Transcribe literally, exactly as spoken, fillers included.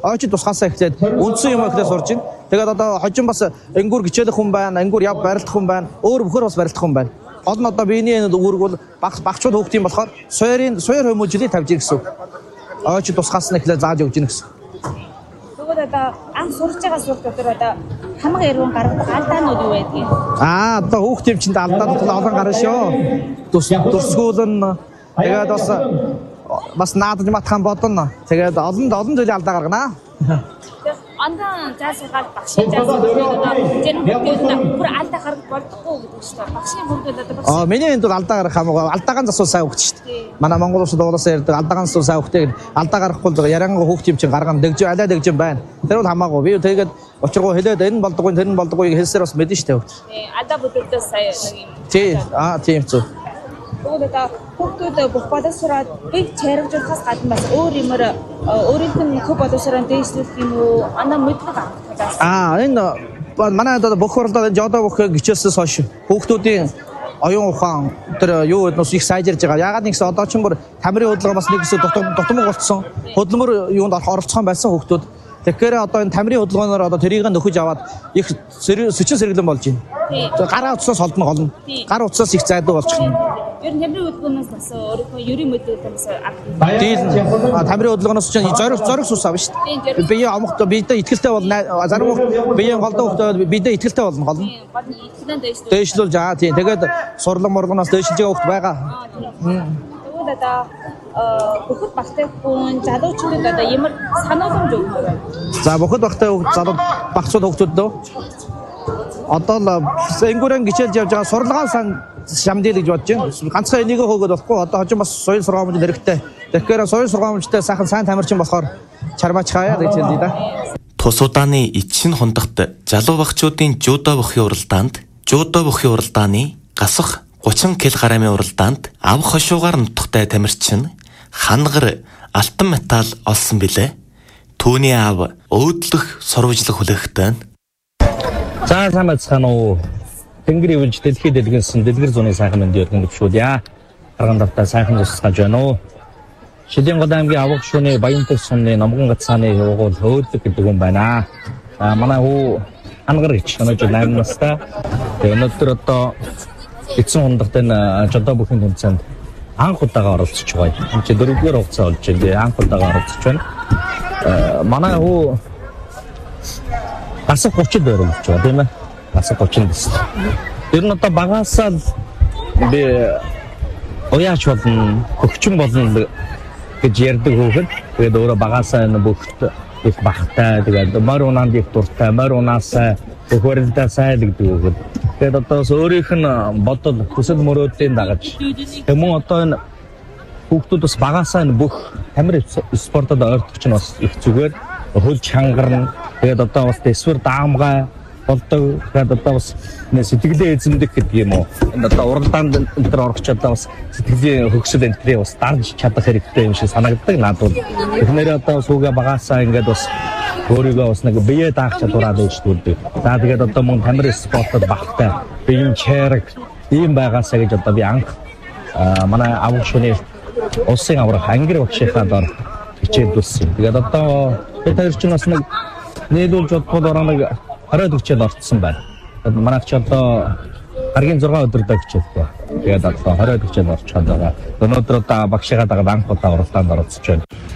ойч тусгаасаа эхлээд үндсэн юм ихлээр сурж байна. Тэгээд одоо хожим бас ангуур гिचээлэх хүн байна, ангуур яв барилдах хүн байна, өөр бөхөр бас барилдах хүн байна. Гол нь одоо биений үүрэг бол багчууд хүүхдийн болохоор суурийн суур хүмүүжлийг тавьж ирэх гэсэн. Ойч тусгаас нь эхлээд зааж өгч гин гэсэн. Тэгвэл одоо анх сурж байгаа сурт дотор одоо хамаг яруу гаргадаг алдаанууд юу байдгийг? Аа одоо хүүхдийн чинь алдаад олон гарна шүү. Тус тусгуулна. Тэгээд бас бас наадаж матхан бодно. Тэгээд олон олон зүйлийг алдаа гаргана. Андан заасгаал багшийн заасгаал одоо зэрэг хүүхдүүд бүр алдаа гаргах болдохгүй гэдэг шүү дээ. Багшийн хүүхдүүд одоо багш. Аа миний энэ бол алдаа гарах хамаагүй алдаагаан засвал сайн хөгч шүү дээ. Манай Монгол улсад угаасаа ярьдаг алдаагаан засвал сайн хөгтэй алдаа гарахгүй яриангаа хүүхдийн чинь гаргана дэгж алаа дэгж байна. Тэр бол хамаагүй. Би тэгээд учиргоо хэлээд энэ болдоггүй тэр нь болдоггүй хэлсээр бас мэдэн шүү дээ. Тий алдаа бүдэлдээ сая нэг юм. Тий аа тийм зү. Тэгвэл одоо хүүхдүүд бүх боловсроод бие чармжуулахаас гадна бас өөр юмэр өөрийнх нь хөв боловсроо дээшлэх юм уу? Ана мэдлэг авах талаас. Аа энэ манай одоо бүх хурлаа жодоо бүх гिचээсээс хойш хүүхдүүдийн оюун ухаан тэр юу гэднээс их сайжирж байгаа. Ягаад нэгс одоо ч юм бүр тамирын хөдөлгөөн бас нэг хэсэг дутмаг болцсон. Хөдөлмөр юунд оролцохон байсан хүүхдүүд. Тэгэхээр одоо энэ тамирын хөдөлгөөнөөр одоо тэрийг нөхөж аваад их сүчин сэргэлэн болж байна. Гараа утсаас холдно голно. Гар утсаас их зайдуу болчих. Ер нь тамирын хөдөлгөөнөөс бас өөрийнхөө ерийн мэдээлэлээс авах. Дийл тамирын хөдөлгөөнөөс чинь зориг зориг сус авна шүү дээ. Бие амхт биедээ ихтэлтэй бол зарим хүмүүс биеийн голдоо хөлтөө биедээ ихтэлтэй болно голно. Гол нь ихтэлэн дээшлүүл. Дээшлүүл жаа тийм. Тэгээд сурлан моргоноос дээшилж байгаа хүмүүс байгаа. Тэгвэл одоо бүхэл багтай хүн залуучуудад одоо ямар санууламж өгөх вэ? За бүхэл багтай залуу багцууд хүүхдүүд дөө. Одоо л энгүүрэн гिचэлж явж байгаа сурлагаан сан шамдил гэж бодож байна. Ганцхан энийгээ хөөгд болохгүй. Одоо хожим бас соёл сургамж хэрэгтэй. Тэгэхээр соёл сургамжтай сайхан сайн тамирчин болохоор чармаач хаяа гэж хэлдэг да. Тус удааны Ичшин хондогт залуу багчуудын жудо бүхий уралдаанд жудо бүхий уралдааны гасах гучин килограммын уралдаанд ав хошуугаар нутгтай тамирчин хангар алтан металл олсон билээ. Түүний аав өөдлөх сурвалжлах хүлээхтэй. За сайн байцгаана уу. Тэнгэр ивэлж дэлхийд дэлгэнсэн дэлгэр зуны сайхан мэнд өргөн гүшүүдья. Харган давтаа сайхан тусгаж байна уу. Шидийн гол аймгийн авах шууны Баянтэг сумны Номгон гацааны явгуул өөдлөх гэдэг юм байна. А манай хүү хангар гэж өнөөдөр найман настай. Өнөөдөр одоо эцэн хондогт энэ жодоо бүхэн тэмцээнд анх удаага оролцож байгаа. Энд чи дөрөвдүгээр хугацаа болж байна. Анх удаага оролцож байна. Манай хүү гасах гучин дээр болж байгаа тийм ээ. Гасах гучин дэс. Ер нь одоо багаасаа би уяач болно, хөгчин болно гэж ярьдаг хүүхэд. Тэгээд өөрөө багаасаа энэ бүгд их бахтай тэгээд морь унаанд их дуртай, морь унаасаа хөрөлдөө сайд гэдэг хүүхэд. Тэгээд одоо өөрийнх нь бодол хүсэл мөрөөдлийн дагаж тэмүүн одоо энэ хүүхдүүд бас багаасаа энэ бүх тамир спортод ойртогч нь бас их зүгээр хөл чангарна. Тэгээд одоо бас дэсвэр даамгай болдог. Тэгээд одоо бас сэтгэлээ эзэмдэх гэдэг юм уу. Энэ одоо уралдаанд энэ төр орох ч одоо бас сэтгэлийн хөгсөл энэ төрөө бас дарж чадах хэрэгтэй юм шиг санагддаг надад. Тэгэхээр одоо сүүгээ багаасаа ингээд бас өөрийгөө бас нэг бие даах чадвараа дэвшүүлдэг. За тэгээд одоо мөн тамир спортод багтай биеийн чараг ийм байгаасаа гэж одоо би анх манай авах шууны улсын аврах ангир багшийнхаа дор хичээлдүүлсэн. Тэгээд одоо бид хоёр ч бас нэг нийлүүлж бодоход ороо нэг оройд хичээл орцсон байна. Манайх ч одоо гаргийн зургаан өдөр dag хичээлтэй. Тэгээд одоо оройд хичээл орчоод байгаа. Өнөөдөр одоо багшигаа дагаад анх удаа уралдаанд оролцож байна.